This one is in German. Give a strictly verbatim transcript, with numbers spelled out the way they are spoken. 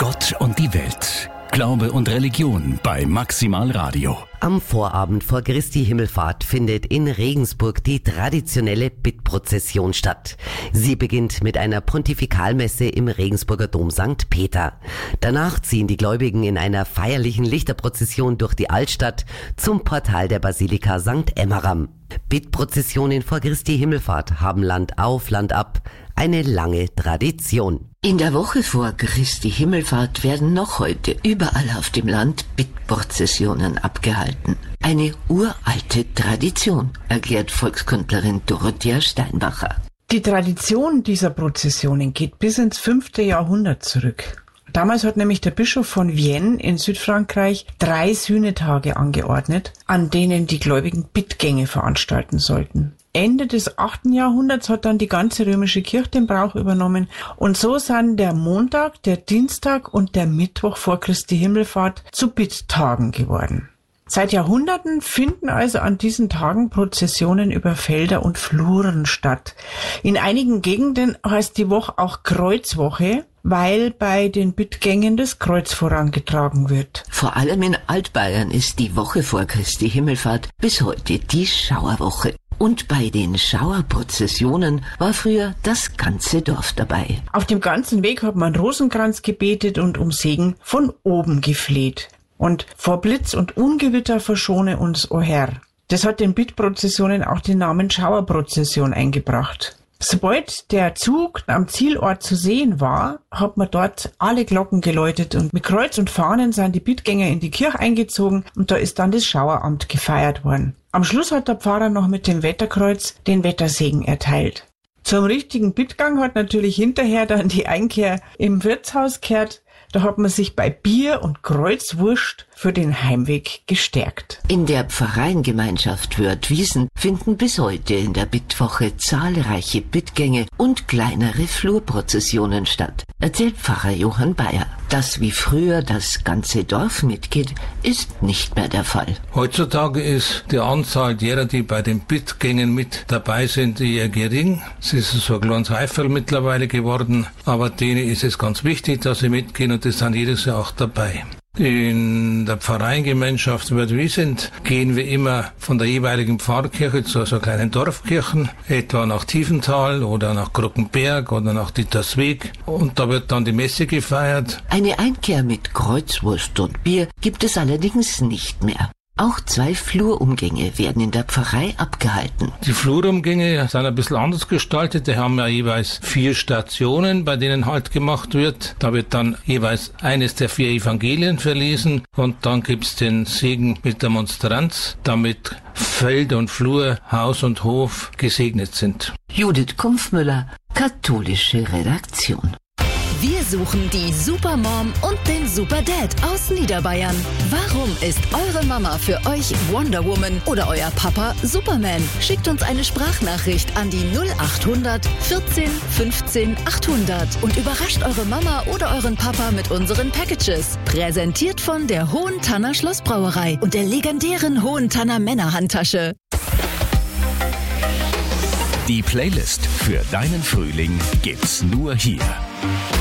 Gott und die Welt. Glaube und Religion bei Maximal Radio. Am Vorabend vor Christi Himmelfahrt findet in Regensburg die traditionelle Bittprozession statt. Sie beginnt mit einer Pontifikalmesse im Regensburger Dom Sankt Peter. Danach ziehen die Gläubigen in einer feierlichen Lichterprozession durch die Altstadt zum Portal der Basilika Sankt Emmeram. Bittprozessionen vor Christi Himmelfahrt haben Land auf, Land ab eine lange Tradition. In der Woche vor Christi Himmelfahrt werden noch heute überall auf dem Land Bittprozessionen abgehalten. Eine uralte Tradition, erklärt Volkskundlerin Dorothea Steinbacher. Die Tradition dieser Prozessionen geht bis ins fünfte Jahrhundert zurück. Damals hat nämlich der Bischof von Vienne in Südfrankreich drei Sühnetage angeordnet, an denen die Gläubigen Bittgänge veranstalten sollten. Ende des achten Jahrhunderts hat dann die ganze römische Kirche den Brauch übernommen und so sind der Montag, der Dienstag und der Mittwoch vor Christi Himmelfahrt zu Bitttagen geworden. Seit Jahrhunderten finden also an diesen Tagen Prozessionen über Felder und Fluren statt. In einigen Gegenden heißt die Woche auch Kreuzwoche, weil bei den Bittgängen das Kreuz vorangetragen wird. Vor allem in Altbayern ist die Woche vor Christi Himmelfahrt bis heute die Schauerwoche. Und bei den Schauerprozessionen war früher das ganze Dorf dabei. Auf dem ganzen Weg hat man Rosenkranz gebetet und um Segen von oben gefleht. Und vor Blitz und Ungewitter verschone uns, o Herr. Das hat den Bittprozessionen auch den Namen Schauerprozession eingebracht. Sobald der Zug am Zielort zu sehen war, hat man dort alle Glocken geläutet und mit Kreuz und Fahnen sind die Bittgänger in die Kirche eingezogen und da ist dann das Schaueramt gefeiert worden. Am Schluss hat der Pfarrer noch mit dem Wetterkreuz den Wettersegen erteilt. Zum richtigen Bittgang hat natürlich hinterher dann die Einkehr im Wirtshaus gehört. Da hat man sich bei Bier und Kreuzwurst für den Heimweg gestärkt. In der Pfarreiengemeinschaft Wörth-Wiesen finden bis heute in der Bittwoche zahlreiche Bittgänge und kleinere Flurprozessionen statt, erzählt Pfarrer Johann Bayer. Dass wie früher das ganze Dorf mitgeht, ist nicht mehr der Fall. Heutzutage ist die Anzahl derer, die bei den Bittgängen mit dabei sind, eher gering. Es ist so ein kleines Heifel mittlerweile geworden, aber denen ist es ganz wichtig, dass sie mitgehen und die sind jedes Jahr auch dabei. In der Pfarreiengemeinschaft Wörth-Wiesen gehen wir immer von der jeweiligen Pfarrkirche zu so kleinen Dorfkirchen, etwa nach Tiefenthal oder nach Kruckenberg oder nach Dittersweg, und da wird dann die Messe gefeiert. Eine Einkehr mit Kreuzwurst und Bier gibt es allerdings nicht mehr. Auch zwei Flurumgänge werden in der Pfarrei abgehalten. Die Flurumgänge sind ein bisschen anders gestaltet. Die haben ja jeweils vier Stationen, bei denen Halt gemacht wird. Da wird dann jeweils eines der vier Evangelien verlesen und dann gibt's den Segen mit der Monstranz, damit Feld und Flur, Haus und Hof gesegnet sind. Judith Kumpfmüller, katholische Redaktion. Wir suchen die Supermom und den Superdad aus Niederbayern. Warum ist eure Mama für euch Wonder Woman oder euer Papa Superman? Schickt uns eine Sprachnachricht an die null achthundert vierzehn fünfzehn achthundert und überrascht eure Mama oder euren Papa mit unseren Packages. Präsentiert von der Hohen Tanner Schlossbrauerei und der legendären Hohen Tanner Männerhandtasche. Die Playlist für deinen Frühling gibt's nur hier.